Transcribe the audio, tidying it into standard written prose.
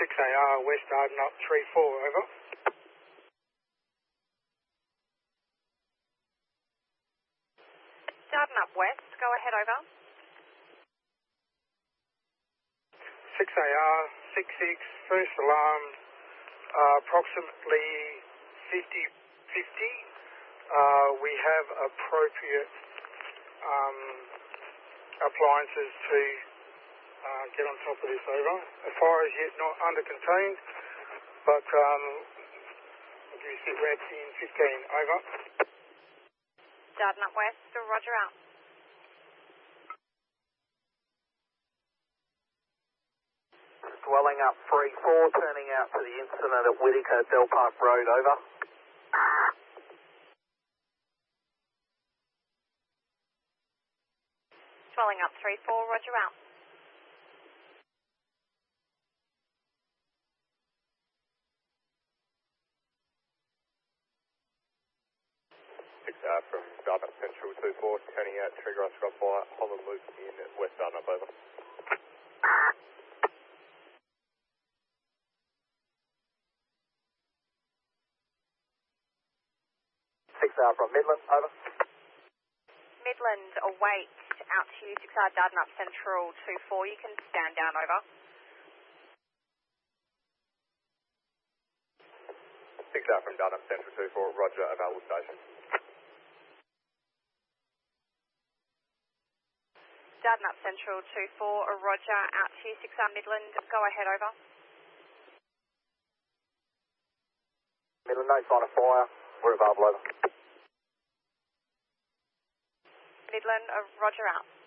6AR, West Arden up 3-4, over. Darden up West, go ahead, over. 6AR, 6-6, first alarm, approximately 50-50. We have appropriate appliances to get on top of this, over. The fire is yet not under contained, but we'll give you sit reps in 15, over. Darden up West, roger out. Swelling up 3-4, turning out to the incident at Whittaker, Del Park Road, over. Swelling up 3-4, roger out. From Darden Central 2-4, turning out trigger Oscar fire, Holland Loop in West Darden, over. 6R from Midland, over. Midland, await, out to you, 6R Darden up Central 2-4, you can stand down, over. 6R from Darden Central 2-4, roger, available station. Darden up Central 2-4, roger, out to you, 6R Midland, go ahead, over. Midland, no sign of fire, we're available, over. Midland, roger out.